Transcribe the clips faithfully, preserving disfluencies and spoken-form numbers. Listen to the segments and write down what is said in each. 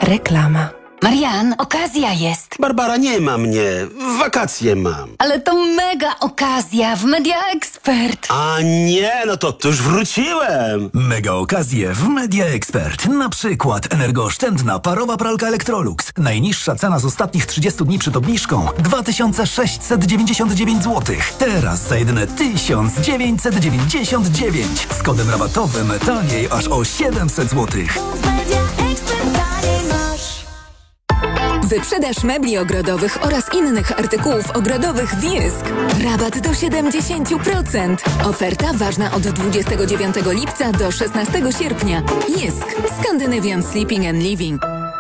Reklama. Marian, okazja jest. Barbara, nie ma mnie. Wakacje mam. Ale to mega okazja w Media Expert. A nie, no to, to już wróciłem. Mega okazje w Media Expert. Na przykład energooszczędna parowa pralka Electrolux. Najniższa cena z ostatnich trzydziestu dni przed obniżką dwa tysiące sześćset dziewięćdziesiąt dziewięć złotych. Teraz za jedyne tysiąc dziewięćset dziewięćdziesiąt dziewięć. Z kodem rabatowym taniej aż o siedemset złotych. Wyprzedaż mebli ogrodowych oraz innych artykułów ogrodowych w Jysk. Rabat do siedemdziesiąt procent. Oferta ważna od dwudziestego dziewiątego lipca do szesnastego sierpnia. Jysk. Scandinavian Sleeping and Living.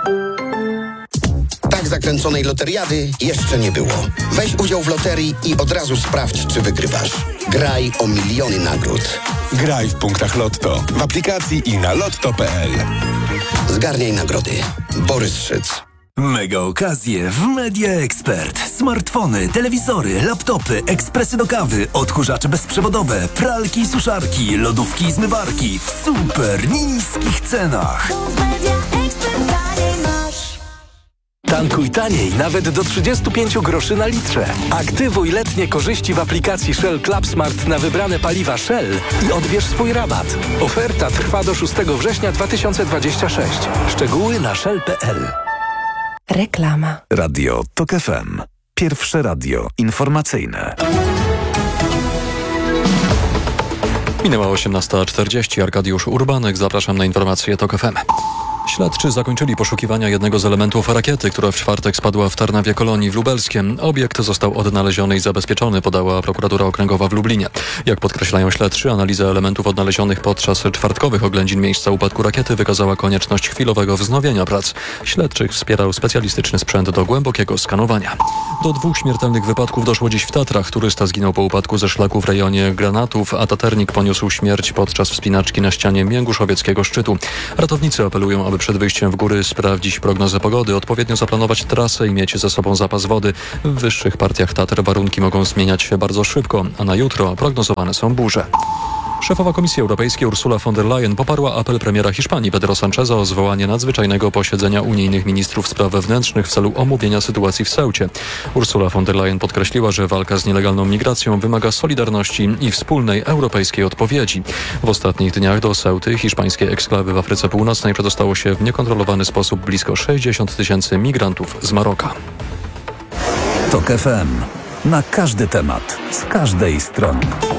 Tak zakręconej loteriady jeszcze nie było. Weź udział w loterii i od razu sprawdź, czy wygrywasz. Graj o miliony nagród. Graj w punktach Lotto, w aplikacji i na lotto kropka p l. Zgarniaj nagrody. Borys Szyc. Mega okazje w Media Expert. Smartfony, telewizory, laptopy, ekspresy do kawy, odkurzacze bezprzewodowe, pralki i suszarki, lodówki i zmywarki w super niskich cenach. Tankuj taniej nawet do trzydziestu pięciu groszy na litrze. Aktywuj letnie korzyści w aplikacji Shell Club Smart na wybrane paliwa Shell i odbierz swój rabat. Oferta trwa do szóstego września dwa tysiące dwudziestego szóstego. Szczegóły na shell kropka p l. Reklama. Radio Tok F M. Pierwsze radio informacyjne. Minęła osiemnasta czterdzieści. Arkadiusz Urbanek. Zapraszam na informacje Tok F M. Śledczy zakończyli poszukiwania jednego z elementów rakiety, która w czwartek spadła w Tarnawie Kolonii w Lubelskiem. Obiekt został odnaleziony i zabezpieczony, podała prokuratura okręgowa w Lublinie. Jak podkreślają śledczy, analiza elementów odnalezionych podczas czwartkowych oględzin miejsca upadku rakiety wykazała konieczność chwilowego wznowienia prac. Śledczych wspierał specjalistyczny sprzęt do głębokiego skanowania. Do dwóch śmiertelnych wypadków doszło dziś w Tatrach. Turysta zginął po upadku ze szlaku w rejonie Granatów, a taternik poniósł śmierć podczas wspinaczki na ścianie Mięguszowieckiego szczytu. Ratownicy apelują, aby przed wyjściem w góry sprawdzić prognozę pogody, odpowiednio zaplanować trasę i mieć ze sobą zapas wody. W wyższych partiach Tatr warunki mogą zmieniać się bardzo szybko, a na jutro prognozowane są burze. Szefowa Komisji Europejskiej Ursula von der Leyen poparła apel premiera Hiszpanii Pedro Sancheza o zwołanie nadzwyczajnego posiedzenia unijnych ministrów spraw wewnętrznych w celu omówienia sytuacji w Ceucie. Ursula von der Leyen podkreśliła, że walka z nielegalną migracją wymaga solidarności i wspólnej europejskiej odpowiedzi. W ostatnich dniach do Ceuty, hiszpańskiej eksklawy w Afryce Północnej, przedostało się w niekontrolowany sposób blisko sześćdziesiąt tysięcy migrantów z Maroka. Tok F M. Na każdy temat, z każdej strony.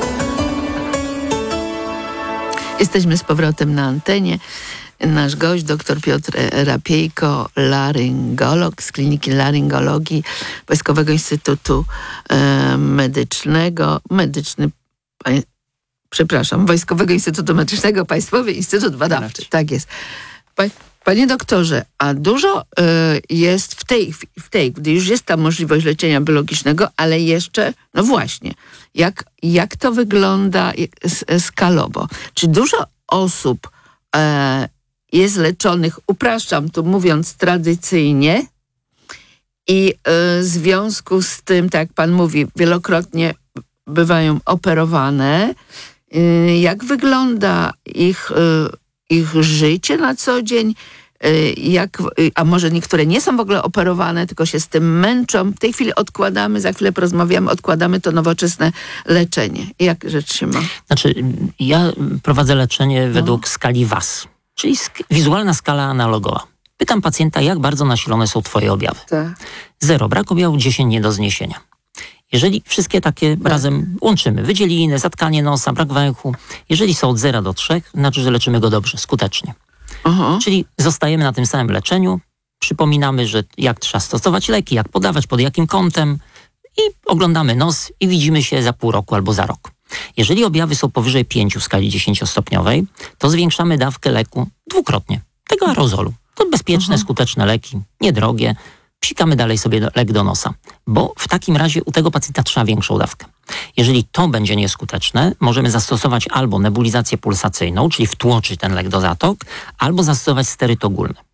Jesteśmy z powrotem na antenie. Nasz gość, dr Piotr Rapiejko, laryngolog z Kliniki Laryngologii Wojskowego Instytutu e, Medycznego, medyczny, pa, przepraszam, Wojskowego Instytutu Medycznego, Państwowy Instytut Badawczy. Tak jest. Pa, panie doktorze, a dużo e, jest w tej, w tej, gdy już jest ta możliwość leczenia biologicznego, ale jeszcze, no właśnie, jak, jak to wygląda skalowo? Czy dużo osób e, jest leczonych, upraszczam tu mówiąc tradycyjnie, i e, w związku z tym, tak jak pan mówi, wielokrotnie bywają operowane. E, jak wygląda ich, e, ich życie na co dzień? Jak, a może niektóre nie są w ogóle operowane, tylko się z tym męczą. W tej chwili odkładamy, za chwilę porozmawiamy, odkładamy to nowoczesne leczenie. Jak rzecz się ma? Znaczy, ja prowadzę leczenie no. według skali W A S, czyli sk- wizualna skala analogowa. Pytam pacjenta, jak bardzo nasilone są twoje objawy. Tak. Zero, brak objawów, dziesięć nie do zniesienia. Jeżeli wszystkie takie tak. razem łączymy, wydzieliny, zatkanie nosa, brak węchu, jeżeli są od zera do trzech, znaczy, że leczymy go dobrze, skutecznie. Aha. Czyli zostajemy na tym samym leczeniu, przypominamy, że jak trzeba stosować leki, jak podawać, pod jakim kątem i oglądamy nos i widzimy się za pół roku albo za rok. Jeżeli objawy są powyżej pięciu w skali dziesięciostopniowej, to zwiększamy dawkę leku dwukrotnie, tego aerozolu. To bezpieczne, Aha. skuteczne leki, niedrogie. Psikamy dalej sobie lek do nosa, bo w takim razie u tego pacjenta trzeba większą dawkę. Jeżeli to będzie nieskuteczne, możemy zastosować albo nebulizację pulsacyjną, czyli wtłoczyć ten lek do zatok, albo zastosować steryt ogólny. No,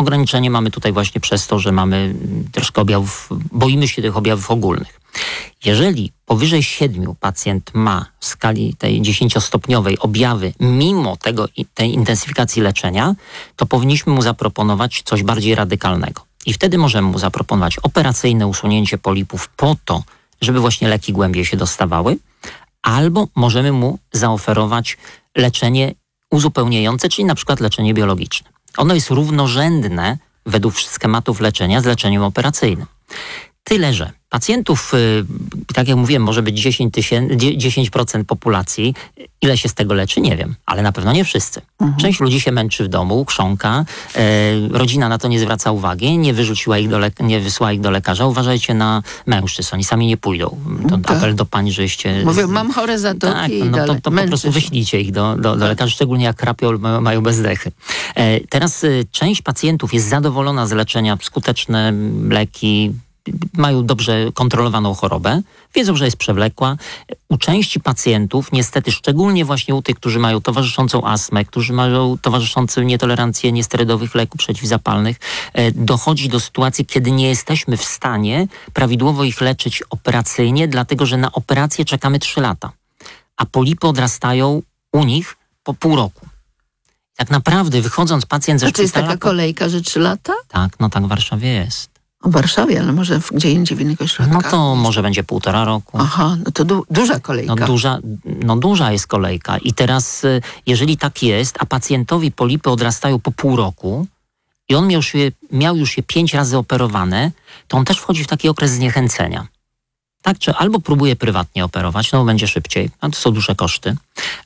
ograniczenie mamy tutaj właśnie przez to, że mamy troszkę objawów, boimy się tych objawów ogólnych. Jeżeli powyżej siedmiu pacjent ma w skali tej dziesięciostopniowej objawy mimo tego, tej intensyfikacji leczenia, to powinniśmy mu zaproponować coś bardziej radykalnego. I wtedy możemy mu zaproponować operacyjne usunięcie polipów po to, żeby właśnie leki głębiej się dostawały, albo możemy mu zaoferować leczenie uzupełniające, czyli na przykład leczenie biologiczne. Ono jest równorzędne według schematów leczenia z leczeniem operacyjnym. Tyle, że pacjentów, tak jak mówiłem, może być dziesięć procent populacji. Ile się z tego leczy? Nie wiem, ale na pewno nie wszyscy. Mhm. Część ludzi się męczy w domu, chrząka, e, rodzina na to nie zwraca uwagi, nie wyrzuciła ich do le- nie wysłała ich do lekarza. Uważajcie na mężczyzn, oni sami nie pójdą. To tak. Apel do pań, żeście... Mówię, mam chore zatoki tak, i no to, to po prostu wyślijcie ich do, do, do lekarzy, szczególnie jak krapią, mają bezdechy. E, teraz e, część pacjentów jest zadowolona z leczenia, skuteczne leki, mają dobrze kontrolowaną chorobę, wiedzą, że jest przewlekła. U części pacjentów, niestety szczególnie właśnie u tych, którzy mają towarzyszącą astmę, którzy mają towarzyszącą nietolerancję niesterydowych leków przeciwzapalnych, dochodzi do sytuacji, kiedy nie jesteśmy w stanie prawidłowo ich leczyć operacyjnie, dlatego że na operację czekamy trzy lata, a polipy odrastają u nich po pół roku. Tak naprawdę wychodząc pacjent ze szpitala... Czy jest taka po... kolejka, że trzy lata? Tak, no tak w Warszawie jest. W Warszawie, ale może w, gdzie indziej w innych ośrodkach? No to może będzie półtora roku. Aha, no to du- duża kolejka. No duża, no duża jest kolejka. I teraz, jeżeli tak jest, a pacjentowi polipy odrastają po pół roku i on miał już je, miał już je pięć razy operowane, to on też wchodzi w taki okres zniechęcenia. Tak, czy albo próbuje prywatnie operować, no będzie szybciej, no to są duże koszty,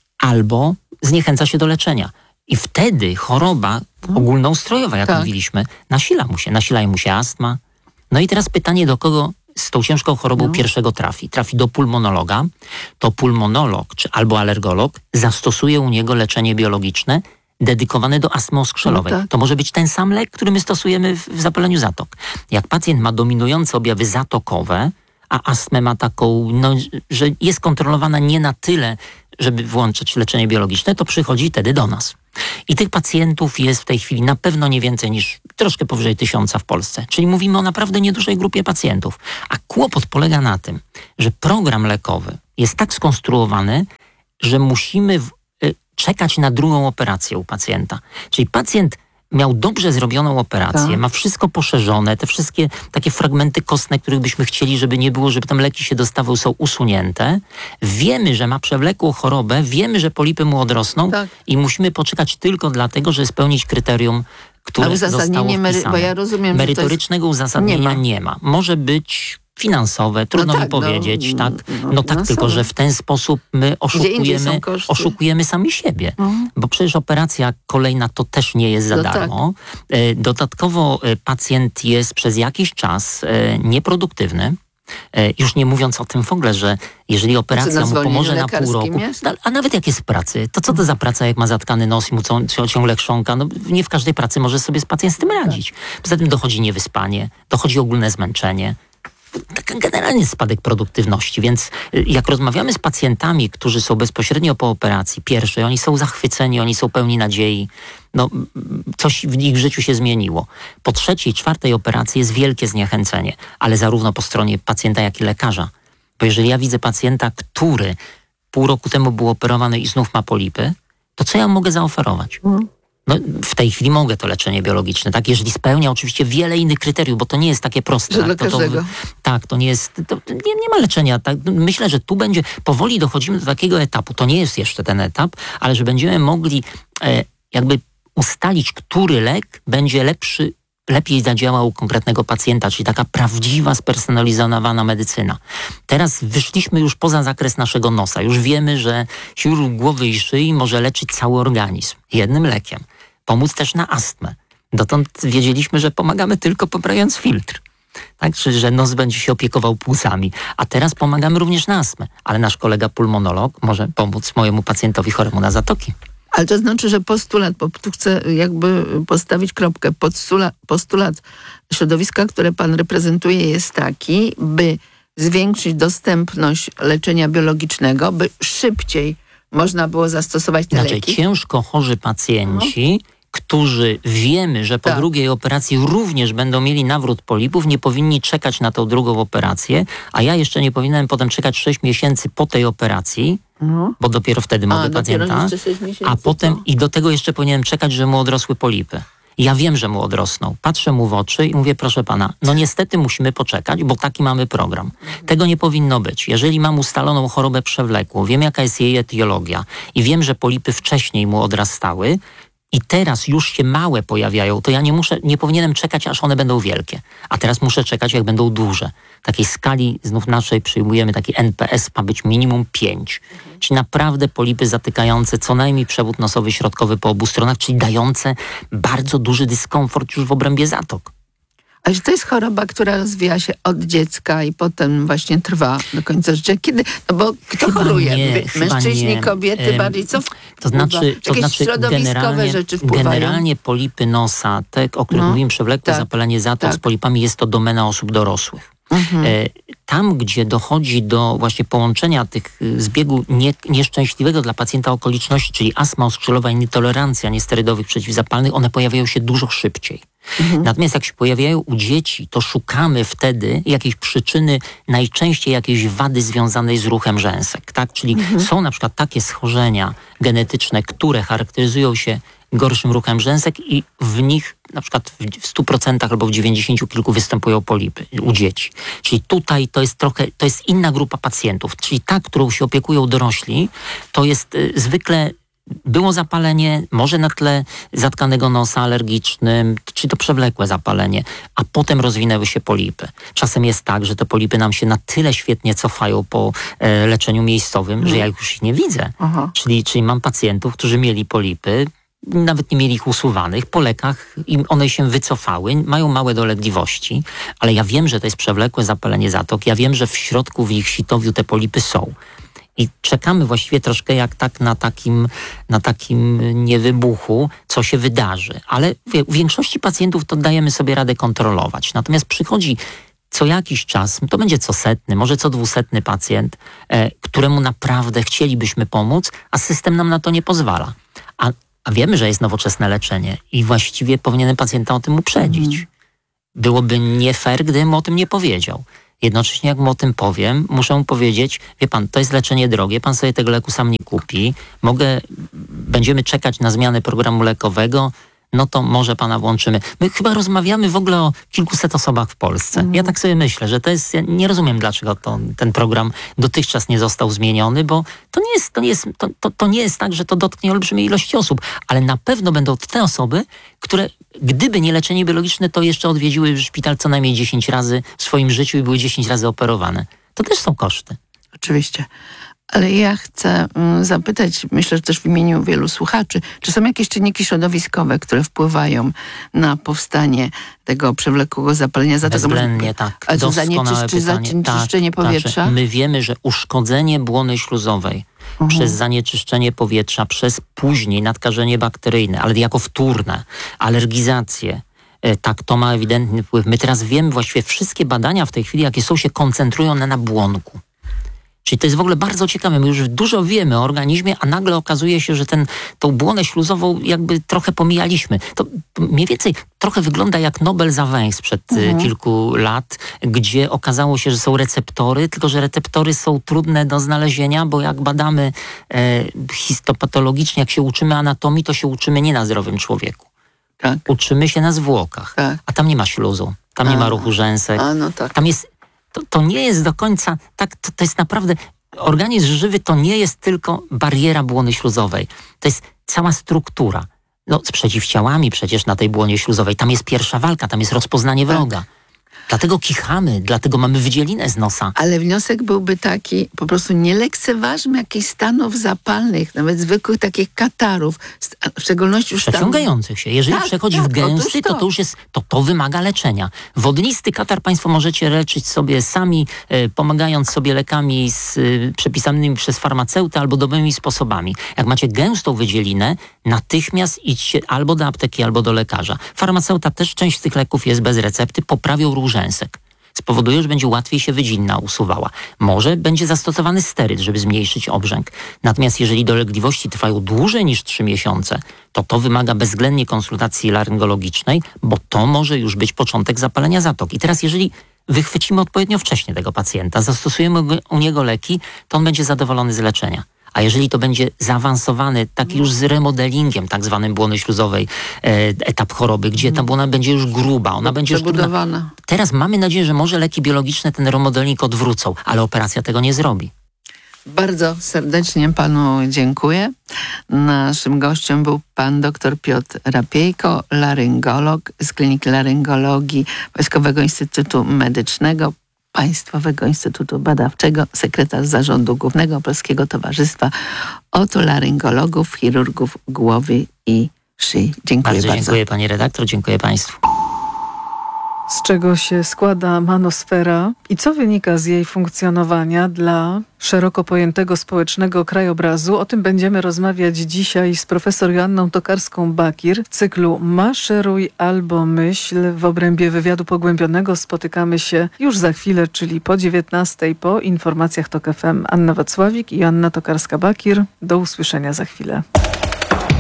albo zniechęca się do leczenia. I wtedy choroba ogólnoustrojowa, jak tak. mówiliśmy, nasila mu się, nasila mu się astma. No i teraz pytanie, do kogo z tą ciężką chorobą no. pierwszego trafi? Trafi do pulmonologa, to pulmonolog czy albo alergolog zastosuje u niego leczenie biologiczne dedykowane do astmy oskrzelowej. No tak. To może być ten sam lek, który my stosujemy w, w zapaleniu zatok. Jak pacjent ma dominujące objawy zatokowe, a astmę ma taką, no, że jest kontrolowana nie na tyle, żeby włączyć leczenie biologiczne, to przychodzi wtedy do nas. I tych pacjentów jest w tej chwili na pewno nie więcej niż troszkę powyżej tysiąca w Polsce. Czyli mówimy o naprawdę niedużej grupie pacjentów. A kłopot polega na tym, że program lekowy jest tak skonstruowany, że musimy w, y, czekać na drugą operację u pacjenta. Czyli pacjent miał dobrze zrobioną operację, tak. ma wszystko poszerzone, te wszystkie takie fragmenty kostne, których byśmy chcieli, żeby nie było, żeby tam leki się dostawały, są usunięte. Wiemy, że ma przewlekłą chorobę, wiemy, że polipy mu odrosną tak. i musimy poczekać tylko dlatego, że spełnić kryterium, które zostało wpisane. Bo ja rozumiem, merytorycznego że to jest... uzasadnienia nie ma. nie ma. Może być finansowe, trudno no tak, mi powiedzieć, no, tak? No, no tak, no tylko że w ten sposób my oszukujemy, oszukujemy sami siebie. Mhm. Bo przecież operacja kolejna to też nie jest za no darmo. Tak. Dodatkowo pacjent jest przez jakiś czas nieproduktywny. Już nie mówiąc o tym w ogóle, że jeżeli operacja mu pomoże na pół roku, a nawet jak jest w pracy, to co to za praca, jak ma zatkany nos i mu ciągle chrząka? No, nie w każdej pracy może sobie pacjent z tym radzić. Poza tym dochodzi niewyspanie, dochodzi ogólne zmęczenie. Generalnie spadek produktywności, więc jak rozmawiamy z pacjentami, którzy są bezpośrednio po operacji pierwszej, oni są zachwyceni, oni są pełni nadziei, no coś w ich życiu się zmieniło. Po trzeciej, czwartej operacji jest wielkie zniechęcenie, ale zarówno po stronie pacjenta, jak i lekarza. Bo jeżeli ja widzę pacjenta, który pół roku temu był operowany i znów ma polipy, to co ja mogę zaoferować? Mm. No, w tej chwili mogę to leczenie biologiczne, tak? Jeżeli spełnia oczywiście wiele innych kryteriów, bo to nie jest takie proste. Że tak? dla to, to, każdego. Tak, to nie jest, to nie, nie ma leczenia. Tak? Myślę, że tu będzie, powoli dochodzimy do takiego etapu, to nie jest jeszcze ten etap, ale że będziemy mogli e, jakby ustalić, który lek będzie lepszy, lepiej zadziałał u konkretnego pacjenta, czyli taka prawdziwa, spersonalizowana medycyna. Teraz wyszliśmy już poza zakres naszego nosa. Już wiemy, że chirurg głowy i szyi może leczyć cały organizm jednym lekiem. Pomóc też na astmę. Dotąd wiedzieliśmy, że pomagamy tylko poprawiając filtr. Tak, czyli że nos będzie się opiekował płucami. A teraz pomagamy również na astmę. Ale nasz kolega pulmonolog może pomóc mojemu pacjentowi choremu na zatoki. Ale to znaczy, że postulat, bo tu chcę jakby postawić kropkę, postulat, postulat środowiska, które pan reprezentuje, jest taki, by zwiększyć dostępność leczenia biologicznego, by szybciej można było zastosować te znaczy, leki. Ciężko chorzy pacjenci, no. którzy wiemy, że po tak. drugiej operacji również będą mieli nawrót polipów, nie powinni czekać na tą drugą operację, a ja jeszcze nie powinienem potem czekać sześć miesięcy po tej operacji, no. bo dopiero wtedy mogę a, pacjenta, a potem to. I do tego jeszcze powinienem czekać, że mu odrosły polipy. Ja wiem, że mu odrosną. Patrzę mu w oczy i mówię, proszę pana, no niestety musimy poczekać, bo taki mamy program. Tego nie powinno być. Jeżeli mam ustaloną chorobę przewlekłą, wiem jaka jest jej etiologia i wiem, że polipy wcześniej mu odrastały i teraz już się małe pojawiają, to ja nie muszę, nie powinienem czekać, aż one będą wielkie. A teraz muszę czekać, jak będą duże. W takiej skali znów naszej przyjmujemy taki N P S, ma być minimum pięć. Mhm. Czyli naprawdę polipy zatykające co najmniej przewód nosowy środkowy po obu stronach, czyli dające bardzo duży dyskomfort już w obrębie zatok. A że to jest choroba, która rozwija się od dziecka i potem właśnie trwa do końca życia. Kiedy? No bo kto chyba choruje? Nie, Mężczyźni, nie. kobiety, um, bardziej co wpływa? To znaczy, to jakieś znaczy środowiskowe rzeczy wpływają? Generalnie polipy nosa, te, o których no, mówimy, przewlekłe tak, zapalenie zatok tak. z polipami, jest to domena osób dorosłych. Mhm. E, tam, gdzie dochodzi do właśnie połączenia tych zbiegu nie, nieszczęśliwego dla pacjenta okoliczności, czyli astma oskrzelowa i nietolerancja niesterydowych przeciwzapalnych, one pojawiają się dużo szybciej. Mhm. Natomiast jak się pojawiają u dzieci, to szukamy wtedy jakiejś przyczyny, najczęściej jakiejś wady związanej z ruchem rzęsek. Tak? Czyli mhm. są na przykład takie schorzenia genetyczne, które charakteryzują się gorszym ruchem rzęsek i w nich na przykład w stu procentach albo w dziewięćdziesięciu kilku występują polipy u dzieci. Czyli tutaj to jest trochę, to jest inna grupa pacjentów. Czyli ta, którą się opiekują dorośli, to jest y, zwykle było zapalenie, może na tle zatkanego nosa alergicznym, czy to przewlekłe zapalenie, a potem rozwinęły się polipy. Czasem jest tak, że te polipy nam się na tyle świetnie cofają po e, leczeniu miejscowym, hmm. że ja już ich nie widzę. Czyli, czyli mam pacjentów, którzy mieli polipy, nawet nie mieli ich usuwanych, po lekach im one się wycofały, mają małe dolegliwości, ale ja wiem, że to jest przewlekłe zapalenie zatok, ja wiem, że w środku, w ich sitowiu te polipy są. I czekamy właściwie troszkę jak tak na takim, na takim niewybuchu, co się wydarzy. Ale u większości pacjentów to dajemy sobie radę kontrolować. Natomiast przychodzi co jakiś czas, to będzie co setny, może co dwusetny pacjent, e, któremu naprawdę chcielibyśmy pomóc, a system nam na to nie pozwala. A, a wiemy, że jest nowoczesne leczenie i właściwie powinienem pacjenta o tym uprzedzić. Mm. Byłoby nie fair, gdybym o tym nie powiedział. Jednocześnie jak mu o tym powiem, muszę mu powiedzieć, wie pan, to jest leczenie drogie, pan sobie tego leku sam nie kupi, mogę, będziemy czekać na zmianę programu lekowego, no to może pana włączymy. My chyba rozmawiamy w ogóle o kilkuset osobach w Polsce. Mm. Ja tak sobie myślę, że to jest, ja nie rozumiem, dlaczego to, ten program dotychczas nie został zmieniony, bo to nie jest, to nie jest, to, to, to nie jest tak, że to dotknie olbrzymiej ilości osób, ale na pewno będą to te osoby, które gdyby nie leczenie biologiczne, to jeszcze odwiedziły szpital co najmniej dziesięć razy w swoim życiu i były dziesięć razy operowane. To też są koszty. Oczywiście. Ale ja chcę mm, zapytać, myślę, że też w imieniu wielu słuchaczy, czy są jakieś czynniki środowiskowe, które wpływają na powstanie tego przewlekłego zapalenia zatok? Bezwzględnie tak. A co zanieczyszczy, zanieczyszczenie tak, powietrza? Tak. My wiemy, że uszkodzenie błony śluzowej uh-huh. przez zanieczyszczenie powietrza, przez później nadkażenie bakteryjne, ale jako wtórne, alergizację, tak, to ma ewidentny wpływ. My teraz wiemy, właściwie wszystkie badania w tej chwili, jakie są, się koncentrują na nabłonku. Czyli to jest w ogóle bardzo ciekawe. My już dużo wiemy o organizmie, a nagle okazuje się, że ten, tą błonę śluzową jakby trochę pomijaliśmy. To mniej więcej trochę wygląda jak Nobel za węch sprzed mhm. kilku lat, gdzie okazało się, że są receptory, tylko że receptory są trudne do znalezienia, bo jak badamy e, histopatologicznie, jak się uczymy anatomii, to się uczymy nie na zdrowym człowieku. Tak. Uczymy się na zwłokach, tak. a tam nie ma śluzu, tam a, nie ma ruchu rzęsek. A, no tak. Tam jest... To, to nie jest do końca, tak, to, to jest naprawdę, organizm żywy to nie jest tylko bariera błony śluzowej. To jest cała struktura. No, z przeciwciałami przecież na tej błonie śluzowej. Tam jest pierwsza walka, tam jest rozpoznanie wroga. Dlatego kichamy, dlatego mamy wydzielinę z nosa. Ale wniosek byłby taki, po prostu nie lekceważmy jakichś stanów zapalnych, nawet zwykłych takich katarów, w szczególności już przeciągających się. Jeżeli tak, przechodzi tak, w gęsty, to. to to już jest, to to wymaga leczenia. Wodnisty katar państwo możecie leczyć sobie sami, e, pomagając sobie lekami z, e, przepisanymi przez farmaceutę albo dobrymi sposobami. Jak macie gęstą wydzielinę, natychmiast idźcie albo do apteki, albo do lekarza. Farmaceuta też część z tych leków jest bez recepty, poprawią ruch rzęsek. spowoduje, że będzie łatwiej się wydzina usuwała. Może będzie zastosowany steryd, żeby zmniejszyć obrzęk. Natomiast jeżeli dolegliwości trwają dłużej niż trzy miesiące, to to wymaga bezwzględnie konsultacji laryngologicznej, bo to może już być początek zapalenia zatok. I teraz jeżeli wychwycimy odpowiednio wcześnie tego pacjenta, zastosujemy u niego leki, to on będzie zadowolony z leczenia. A jeżeli to będzie zaawansowany, taki już z remodelingiem tak zwanym błony śluzowej, e, etap choroby, gdzie ta błona będzie już gruba, ona będzie już trudna. Teraz mamy nadzieję, że może leki biologiczne ten remodeling odwrócą, ale operacja tego nie zrobi. Bardzo serdecznie panu dziękuję. Naszym gościem był pan dr Piotr Rapiejko, laryngolog z Kliniki Laryngologii Wojskowego Instytutu Medycznego, Państwowego Instytutu Badawczego, sekretarz Zarządu Głównego Polskiego Towarzystwa Otolaryngologów, Chirurgów Głowy i Szyi. Dziękuję bardzo. Bardzo dziękuję pani redaktor, dziękuję państwu. Z czego się składa manosfera i co wynika z jej funkcjonowania dla szeroko pojętego społecznego krajobrazu? O tym będziemy rozmawiać dzisiaj z profesor Joanną Tokarską-Bakir w cyklu Maszeruj albo myśl. W obrębie wywiadu pogłębionego spotykamy się już za chwilę, czyli po dziewiętnastej, po informacjach TOK F M. Anna Wacławik i Joanna Tokarska-Bakir. Do usłyszenia za chwilę.